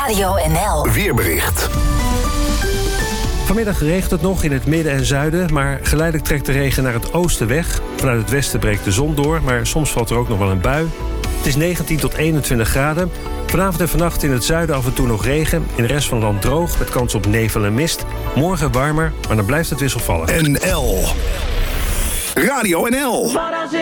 Radio NL. Weerbericht. Vanmiddag regent het nog in het midden en zuiden, maar geleidelijk trekt de regen naar het oosten weg. Vanuit het westen breekt de zon door, maar soms valt er ook nog wel een bui. Het is 19 tot 21 graden. Vanavond en vannacht in het zuiden af en toe nog regen. In de rest van het land droog, met kans op nevel en mist. Morgen warmer, maar dan blijft het wisselvallig. NL. Radio NL.